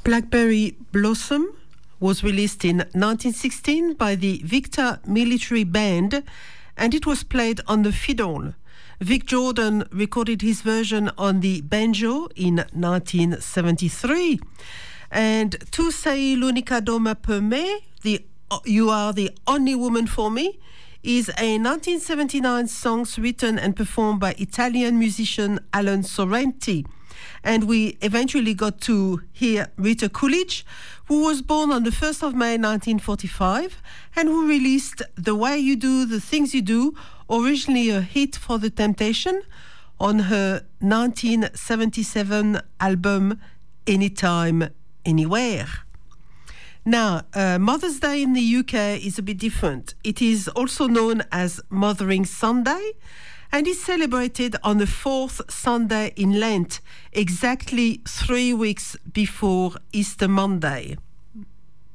Blackberry Blossom was released in 1916 by the Victor Military Band, and it was played on the fiddle. Vic Jordan recorded his version on the banjo in 1973. And Tu sei l'unica donna per me, You Are the Only Woman for Me, is a 1979 song written and performed by Italian musician Alan Sorrenti. And we eventually got to hear Rita Coolidge, who was born on the 1st of May 1945 and who released The Way You Do, The Things You Do, originally a hit for The Temptation, on her 1977 album Anytime, Anywhere. Now, Mother's Day in the UK is a bit different. It is also known as Mothering Sunday, and is celebrated on the fourth Sunday in Lent, exactly 3 weeks before Easter Monday.